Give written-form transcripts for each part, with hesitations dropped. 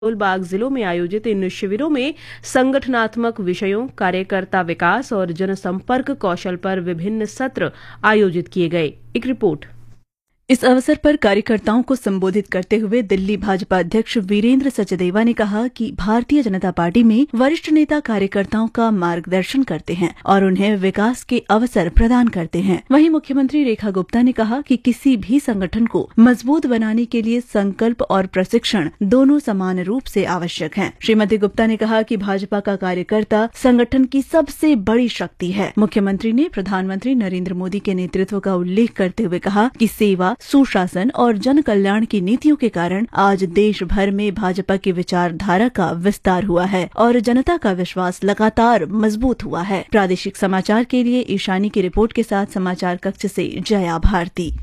बाग जिलों में आयोजित इन शिविरों में संगठनात्मक विषयों, कार्यकर्ता विकास और जनसंपर्क कौशल पर विभिन्न सत्र आयोजित किए गए। एक रिपोर्ट। इस अवसर पर कार्यकर्ताओं को संबोधित करते हुए दिल्ली भाजपा अध्यक्ष वीरेंद्र सचदेवा ने कहा कि भारतीय जनता पार्टी में वरिष्ठ नेता कार्यकर्ताओं का मार्गदर्शन करते हैं और उन्हें विकास के अवसर प्रदान करते हैं। वहीं मुख्यमंत्री रेखा गुप्ता ने कहा कि किसी भी संगठन को मजबूत बनाने के लिए संकल्प और प्रशिक्षण दोनों समान रूप से आवश्यक हैं। श्रीमती गुप्ता ने कहा कि भाजपा का कार्यकर्ता संगठन की सबसे बड़ी शक्ति है। मुख्यमंत्री ने प्रधानमंत्री नरेंद्र मोदी के नेतृत्व का उल्लेख करते हुए कहा कि सेवा, सुशासन और जन कल्याण की नीतियों के कारण आज देश भर में भाजपा की विचारधारा का विस्तार हुआ है और जनता का विश्वास लगातार मजबूत हुआ है। प्रादेशिक समाचार के लिए ईशानी की रिपोर्ट के साथ समाचार कक्ष से जया भारती।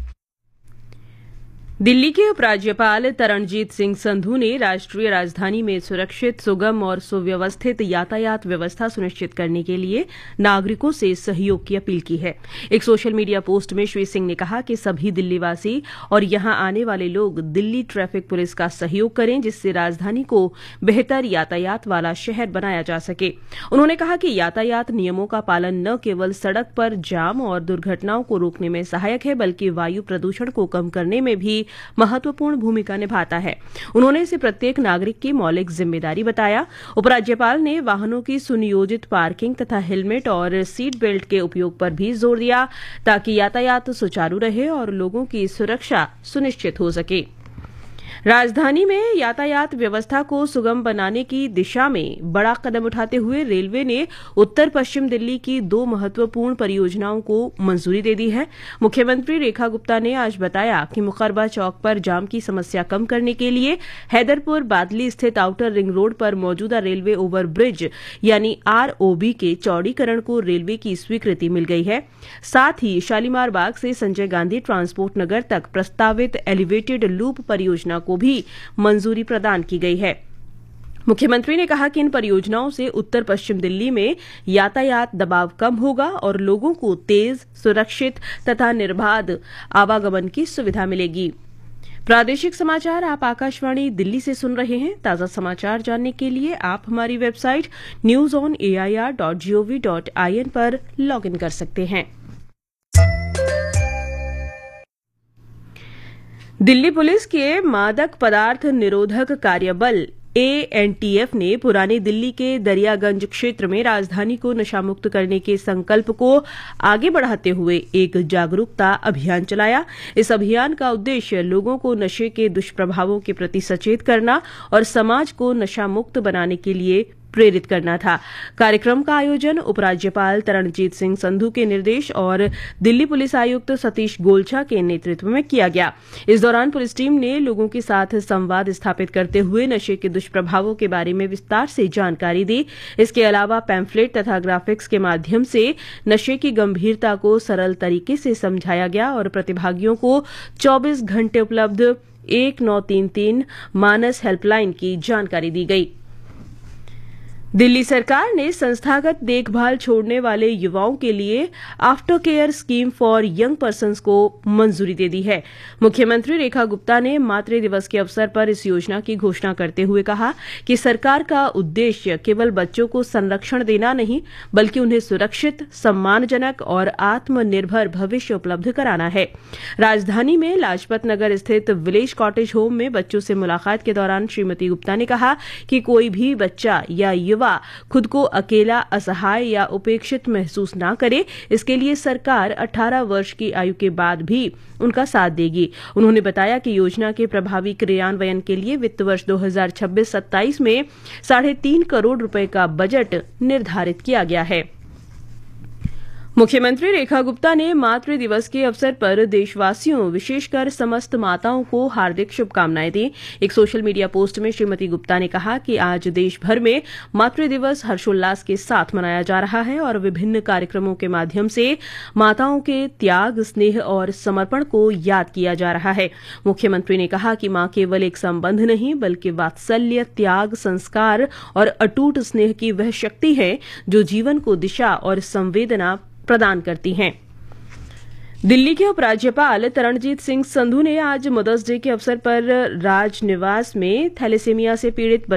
दिल्ली के उपराज्यपाल तरणजीत सिंह संधू ने राष्ट्रीय राजधानी में सुरक्षित, सुगम और सुव्यवस्थित यातायात व्यवस्था सुनिश्चित करने के लिए नागरिकों से सहयोग की अपील की है। एक सोशल मीडिया पोस्ट में श्री सिंह ने कहा कि सभी दिल्लीवासी और यहां आने वाले लोग दिल्ली ट्रैफिक पुलिस का सहयोग करें, जिससे राजधानी को बेहतर यातायात वाला शहर बनाया जा सके। उन्होंने कहा कि यातायात नियमों का पालन न केवल सड़क पर जाम और दुर्घटनाओं को रोकने में सहायक है, बल्कि वायु प्रदूषण को कम करने में भी महत्वपूर्ण भूमिका निभाता है। उन्होंने इसे प्रत्येक नागरिक की मौलिक जिम्मेदारी बताया। उपराज्यपाल ने वाहनों की सुनियोजित पार्किंग तथा हेलमेट और सीट बेल्ट के उपयोग पर भी जोर दिया, ताकि यातायात सुचारू रहे और लोगों की सुरक्षा सुनिश्चित हो सके। राजधानी में यातायात व्यवस्था को सुगम बनाने की दिशा में बड़ा कदम उठाते हुए रेलवे ने उत्तर पश्चिम दिल्ली की 2 महत्वपूर्ण परियोजनाओं को मंजूरी दे दी है। मुख्यमंत्री रेखा गुप्ता ने आज बताया कि मुकरबा चौक पर जाम की समस्या कम करने के लिए हैदरपुर बादली स्थित आउटर रिंग रोड पर मौजूदा रेलवे ओवरब्रिज यानी ROB के चौड़ीकरण को रेलवे की स्वीकृति मिल गई है। साथ ही शालीमार बाग से संजय गांधी ट्रांसपोर्ट नगर तक प्रस्तावित एलिवेटेड लूप परियोजना को भी मंजूरी प्रदान की गई है। मुख्यमंत्री ने कहा कि इन परियोजनाओं से उत्तर पश्चिम दिल्ली में यातायात दबाव कम होगा और लोगों को तेज, सुरक्षित तथा निर्बाध आवागमन की सुविधा मिलेगी। प्रादेशिक समाचार आप आकाशवाणी दिल्ली से सुन रहे हैं। ताजा समाचार जानने के लिए आप हमारी वेबसाइट newsonair.gov.in पर लॉगिन कर सकते हैं। दिल्ली पुलिस के मादक पदार्थ निरोधक कार्यबल ANTF ने पुरानी दिल्ली के दरियागंज क्षेत्र में राजधानी को नशामुक्त करने के संकल्प को आगे बढ़ाते हुए एक जागरूकता अभियान चलाया। इस अभियान का उद्देश्य लोगों को नशे के दुष्प्रभावों के प्रति सचेत करना और समाज को नशामुक्त बनाने के लिए प्रेरित करना था। कार्यक्रम का आयोजन उपराज्यपाल तरणजीत सिंह संधू के निर्देश और दिल्ली पुलिस आयुक्त सतीश गोलछा के नेतृत्व में किया गया। इस दौरान पुलिस टीम ने लोगों के साथ संवाद स्थापित करते हुए नशे के दुष्प्रभावों के बारे में विस्तार से जानकारी दी। इसके अलावा पैम्फलेट तथा ग्राफिक्स के माध्यम से नशे की गंभीरता को सरल तरीके से समझाया गया और प्रतिभागियों को 24 घंटे उपलब्ध 1933 मानस हेल्पलाइन की जानकारी दी गई। दिल्ली सरकार ने संस्थागत देखभाल छोड़ने वाले युवाओं के लिए after care scheme for young persons को मंजूरी दे दी है। मुख्यमंत्री रेखा गुप्ता ने मातृ दिवस के अवसर पर इस योजना की घोषणा करते हुए कहा कि सरकार का उद्देश्य केवल बच्चों को संरक्षण देना नहीं, बल्कि उन्हें सुरक्षित, सम्मानजनक और आत्मनिर्भर भविष्य उपलब्ध कराना है। राजधानी में लाजपत नगर स्थित विलेज कॉटेज होम में बच्चों से मुलाकात के दौरान श्रीमती गुप्ता ने कहा कि कोई भी बच्चा या युवा खुद को अकेला, असहाय या उपेक्षित महसूस न करे, इसके लिए सरकार 18 वर्ष की आयु के बाद भी उनका साथ देगी। उन्होंने बताया कि योजना के प्रभावी क्रियान्वयन के लिए वित्त वर्ष 2026-27 में 3.5 करोड़ रुपए का बजट निर्धारित किया गया है। मुख्यमंत्री रेखा गुप्ता ने मातृ दिवस के अवसर पर देशवासियों, विशेषकर समस्त माताओं को हार्दिक शुभकामनाएं दी। एक सोशल मीडिया पोस्ट में श्रीमती गुप्ता ने कहा कि आज देश भर में मातृ दिवस हर्षोल्लास के साथ मनाया जा रहा है और विभिन्न कार्यक्रमों के माध्यम से माताओं के त्याग, स्नेह और समर्पण को याद किया जा रहा है। मुख्यमंत्री ने कहा कि मां केवल एक संबंध नहीं, बल्कि वात्सल्य, त्याग, संस्कार और अटूट स्नेह की वह शक्ति है जो जीवन को दिशा और संवेदना प्रदान करती हैं। दिल्ली के उपराज्यपाल तरणजीत सिंह संधू ने आज मदर्स डे के अवसर पर राजनिवास में थैलेसीमिया से पीड़ित